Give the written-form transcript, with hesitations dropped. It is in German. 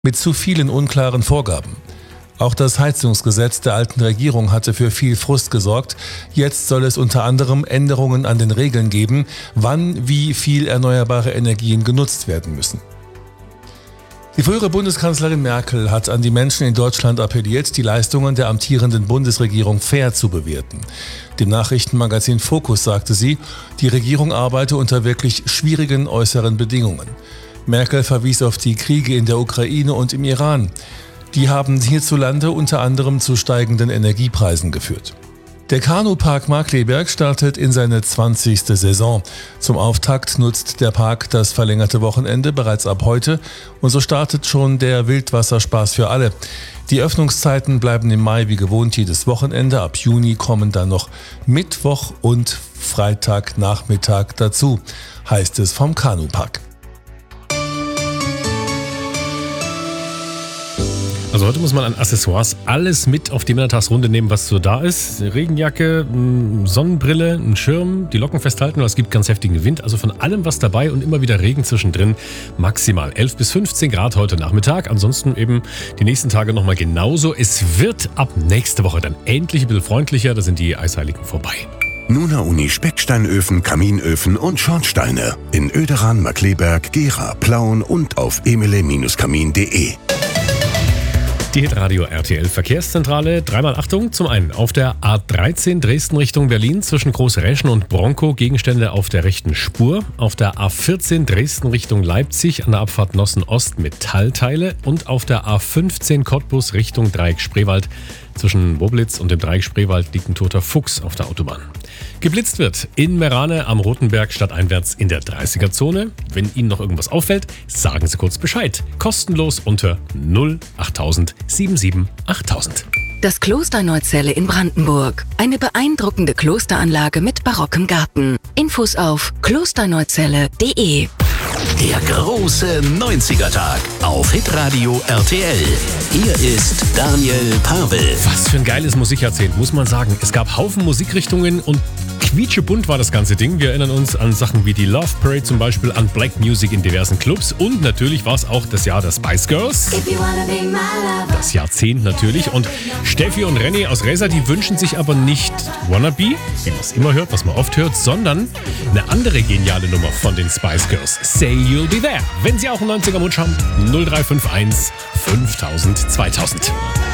mit zu vielen unklaren Vorgaben. Auch das Heizungsgesetz der alten Regierung hatte für viel Frust gesorgt. Jetzt soll es unter anderem Änderungen an den Regeln geben, wann wie viel erneuerbare Energien genutzt werden müssen. Die frühere Bundeskanzlerin Merkel hat an die Menschen in Deutschland appelliert, die Leistungen der amtierenden Bundesregierung fair zu bewerten. Dem Nachrichtenmagazin Focus sagte sie, die Regierung arbeite unter wirklich schwierigen äußeren Bedingungen. Merkel verwies auf die Kriege in der Ukraine und im Iran. Die haben hierzulande unter anderem zu steigenden Energiepreisen geführt. Der Kanupark Markkleeberg startet in seine 20. Saison. Zum Auftakt nutzt der Park das verlängerte Wochenende bereits ab heute und so startet schon der Wildwasserspaß für alle. Die Öffnungszeiten bleiben im Mai wie gewohnt jedes Wochenende. Ab Juni kommen dann noch Mittwoch und Freitagnachmittag dazu, heißt es vom Kanupark. Also heute muss man an Accessoires alles mit auf die Männertagsrunde nehmen, was so da ist. Eine Regenjacke, Sonnenbrille, ein Schirm, die Locken festhalten, weil es gibt ganz heftigen Wind. Also von allem was dabei und immer wieder Regen zwischendrin. Maximal 11 bis 15 Grad heute Nachmittag. Ansonsten eben die nächsten Tage nochmal genauso. Es wird ab nächste Woche dann endlich ein bisschen freundlicher. Da sind die Eisheiligen vorbei. Nuna Uni Specksteinöfen, Kaminöfen und Schornsteine. In Oederan, Markkleeberg, Gera, Plauen und auf emele-kamin.de. Die Hitradio RTL Verkehrszentrale. Dreimal Achtung. Zum einen auf der A13 Dresden Richtung Berlin zwischen Großräschen und Bronkow Gegenstände auf der rechten Spur. Auf der A14 Dresden Richtung Leipzig an der Abfahrt Nossen Ost Metallteile. Und auf der A15 Cottbus Richtung Dreieck Spreewald. Zwischen Boblitz und dem Dreieck Spreewald liegt ein toter Fuchs auf der Autobahn. Geblitzt wird in Merane am Rotenberg stadteinwärts in der 30er-Zone. Wenn Ihnen noch irgendwas auffällt, sagen Sie kurz Bescheid. Kostenlos unter 08000 77 8000. Das Kloster Neuzelle in Brandenburg. Eine beeindruckende Klosteranlage mit barockem Garten. Infos auf klosterneuzelle.de. Der große 90er-Tag auf Hitradio RTL. Hier ist Daniel Pavel. Was für ein geiles Musikjahrzehnt, muss man sagen. Es gab Haufen Musikrichtungen und quietschebunt war das ganze Ding. Wir erinnern uns an Sachen wie die Love Parade zum Beispiel, an Black Music in diversen Clubs und natürlich war es auch das Jahr der Spice Girls. Das Jahrzehnt natürlich. Und Steffi und René aus Reza, die wünschen sich aber nicht Wannabe, wie man es immer hört, was man oft hört, sondern eine andere geniale Nummer von den Spice Girls. Say You'll Be There. Wenn Sie auch einen 90er Wunsch haben, 0351 5000 2000.